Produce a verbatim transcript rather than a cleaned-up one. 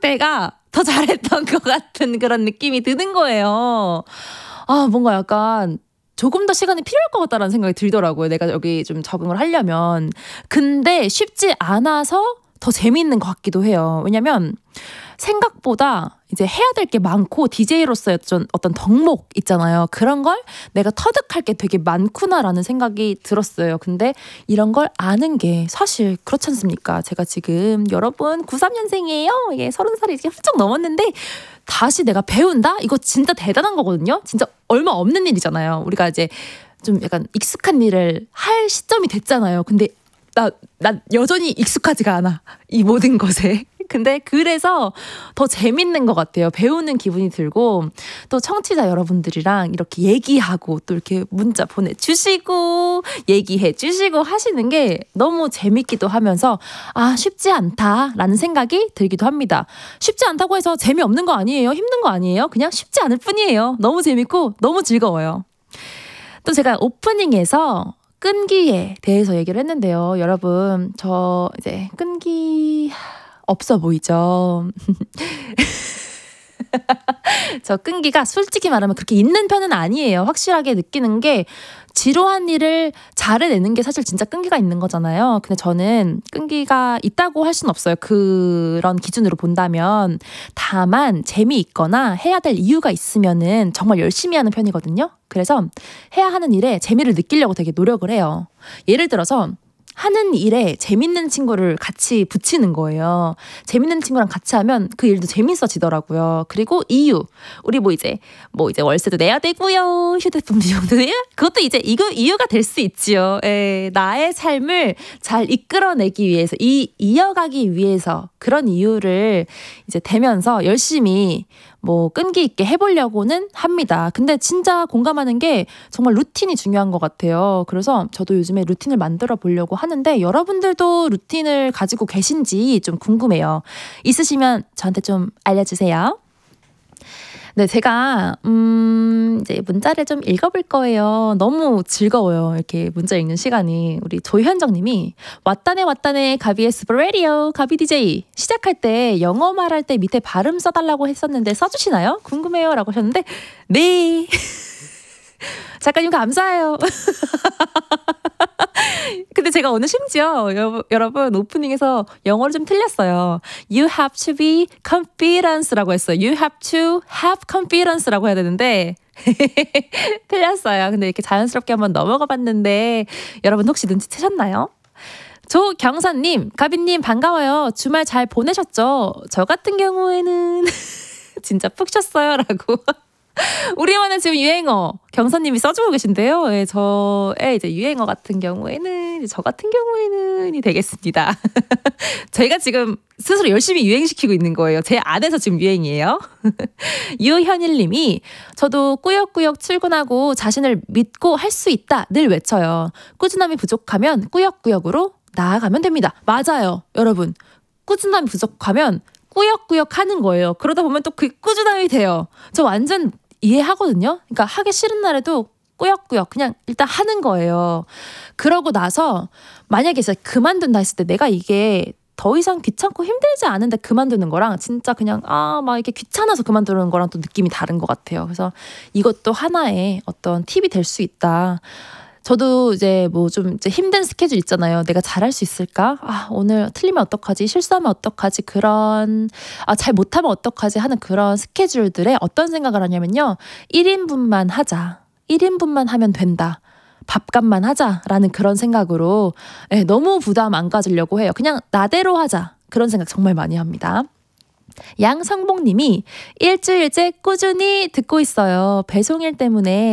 때가 더 잘했던 것 같은 그런 느낌이 드는 거예요. 아, 뭔가 약간 조금 더 시간이 필요할 것 같다라는 생각이 들더라고요. 내가 여기 좀 적응을 하려면. 근데 쉽지 않아서 더 재미있는 것 같기도 해요. 왜냐면 생각보다 이제 해야 될 게 많고 디제이로서의 어떤, 어떤 덕목 있잖아요. 그런 걸 내가 터득할 게 되게 많구나라는 생각이 들었어요. 근데 이런 걸 아는 게 사실 그렇지 않습니까? 제가 지금 여러분 구십삼 년생이에요. 예, 서른 살이 이제 훌쩍 넘었는데 다시 내가 배운다? 이거 진짜 대단한 거거든요. 진짜 얼마 없는 일이잖아요. 우리가 이제 좀 약간 익숙한 일을 할 시점이 됐잖아요. 근데 나, 나 여전히 익숙하지가 않아. 이 모든 것에. 근데 그래서 더 재밌는 것 같아요. 배우는 기분이 들고 또 청취자 여러분들이랑 이렇게 얘기하고 또 이렇게 문자 보내주시고 얘기해 주시고 하시는 게 너무 재밌기도 하면서 아, 쉽지 않다라는 생각이 들기도 합니다. 쉽지 않다고 해서 재미없는 거 아니에요. 힘든 거 아니에요. 그냥 쉽지 않을 뿐이에요. 너무 재밌고 너무 즐거워요. 또 제가 오프닝에서 끈기에 대해서 얘기를 했는데요. 여러분, 저 이제 끈기 없어 보이죠? 저 끈기가 솔직히 말하면 그렇게 있는 편은 아니에요. 확실하게 느끼는 게 지루한 일을 잘해내는 게 사실 진짜 끈기가 있는 거잖아요. 근데 저는 끈기가 있다고 할 수는 없어요. 그런 기준으로 본다면. 다만 재미있거나 해야 될 이유가 있으면은 정말 열심히 하는 편이거든요. 그래서 해야 하는 일에 재미를 느끼려고 되게 노력을 해요. 예를 들어서 하는 일에 재밌는 친구를 같이 붙이는 거예요. 재밌는 친구랑 같이 하면 그 일도 재밌어지더라고요. 그리고 이유. 우리 뭐 이제, 뭐 이제 월세도 내야 되고요. 휴대폰 비용도 내야? 그것도 이제 이거 이유가 될 수 있지요. 에, 나의 삶을 잘 이끌어내기 위해서, 이, 이어가기 위해서 그런 이유를 이제 대면서 열심히 뭐 끈기 있게 해보려고는 합니다. 근데 진짜 공감하는 게 정말 루틴이 중요한 것 같아요. 그래서 저도 요즘에 루틴을 만들어 보려고 하는데 여러분들도 루틴을 가지고 계신지 좀 궁금해요. 있으시면 저한테 좀 알려주세요. 네, 제가 음 이제 문자를 좀 읽어볼 거예요. 너무 즐거워요. 이렇게 문자 읽는 시간이. 우리 조현정님이 왔다네 왔다네 가비의 스프레디오 가비 디제이 시작할 때 영어 말할 때 밑에 발음 써달라고 했었는데 써주시나요? 궁금해요 라고 하셨는데 네. 작가님 감사해요. 근데 제가 오늘 심지어 여, 여러분 오프닝에서 영어를 좀 틀렸어요. You have to be confidence라고 했어요. You have to have confidence라고 해야 되는데 틀렸어요. 근데 이렇게 자연스럽게 한번 넘어가 봤는데 여러분 혹시 눈치채셨나요? 조경선님, 가빈님 반가워요. 주말 잘 보내셨죠? 저 같은 경우에는 진짜 푹 쉬었어요 라고. 우리만의 지금 유행어 경선님이 써주고 계신데요. 예, 저의 이제 유행어 같은 경우에는 이제 저 같은 경우에는이 되겠습니다. 제가 지금 스스로 열심히 유행시키고 있는 거예요. 제 안에서 지금 유행이에요. 유현일님이 저도 꾸역꾸역 출근하고 자신을 믿고 할 수 있다 늘 외쳐요. 꾸준함이 부족하면 꾸역꾸역으로 나아가면 됩니다. 맞아요, 여러분. 꾸준함이 부족하면 꾸역꾸역 하는 거예요. 그러다 보면 또 그 꾸준함이 돼요. 저 완전 이해하거든요. 그러니까 하기 싫은 날에도 꾸역꾸역 그냥 일단 하는 거예요. 그러고 나서 만약에 진짜 그만둔다 했을 때 내가 이게 더 이상 귀찮고 힘들지 않은데 그만두는 거랑 진짜 그냥 아, 막 이렇게 귀찮아서 그만두는 거랑 또 느낌이 다른 것 같아요. 그래서 이것도 하나의 어떤 팁이 될 수 있다. 저도 이제 뭐 좀 이제 힘든 스케줄 있잖아요. 내가 잘할 수 있을까? 아, 오늘 틀리면 어떡하지? 실수하면 어떡하지? 그런, 아, 잘 못하면 어떡하지? 하는 그런 스케줄들에 어떤 생각을 하냐면요. 일 인분만 하자. 일 인분만 하면 된다. 밥값만 하자라는 그런 생각으로 네, 너무 부담 안 가지려고 해요. 그냥 나대로 하자. 그런 생각 정말 많이 합니다. 양성봉님이 일주일째 꾸준히 듣고 있어요. 배송일 때문에